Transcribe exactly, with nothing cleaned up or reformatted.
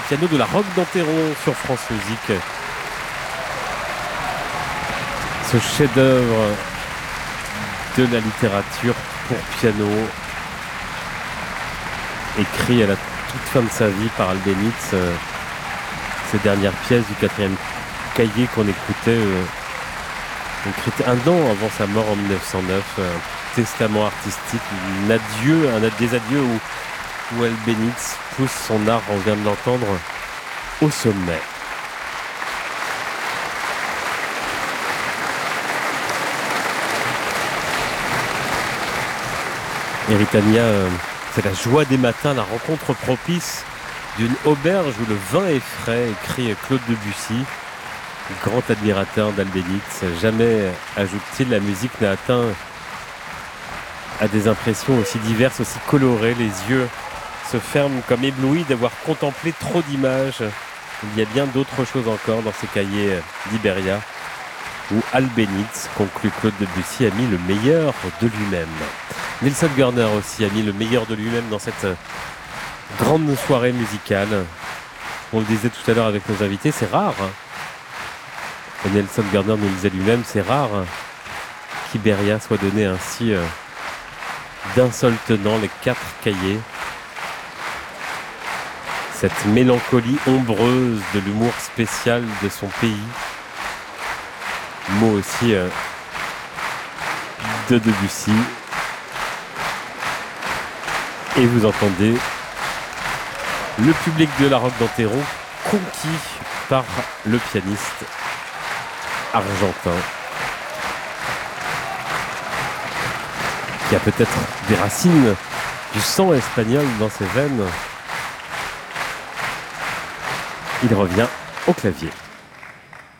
piano de la Roque d'Enterron sur France Musique. Ce chef-d'œuvre de la littérature pour piano, écrit à la toute fin de sa vie par Albéniz, euh, ces dernières pièces du quatrième cahier qu'on écoutait, euh, écrites un an avant sa mort en mille neuf cent neuf, euh, un testament artistique, un adieu, un, des adieux où, où Albéniz pousse son art, on vient de l'entendre, au sommet. Erythania, euh, c'est la joie des matins, la rencontre propice d'une auberge où le vin est frais, écrit Claude Debussy, grand admirateur d'Albéniz. Jamais, ajoute-t-il, la musique n'a atteint à des impressions aussi diverses, aussi colorées. Les yeux se ferment comme éblouis d'avoir contemplé trop d'images. Il y a bien d'autres choses encore dans ces cahiers d'Iberia, où Albéniz, conclut Claude Debussy, a mis le meilleur de lui-même. Nelson Gurner aussi a mis le meilleur de lui-même dans cette grande soirée musicale. On le disait tout à l'heure avec nos invités, c'est rare. Et Nelson Gurner nous le disait lui-même, c'est rare qu'Iberia soit donné ainsi euh, d'un seul tenant, les quatre cahiers. Cette mélancolie ombreuse de l'humour spécial de son pays. Mot aussi euh, de Debussy. Et vous entendez le public de la Roque d'Enterron conquis par le pianiste argentin qui a peut-être des racines du sang espagnol dans ses veines. Il revient au clavier.